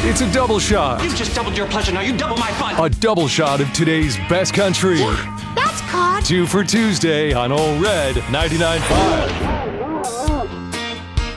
It's a double shot. You just doubled your pleasure, now you double my fun. A double shot of today's best country. That's caught. 2 for Tuesday on Ole Red 99.5.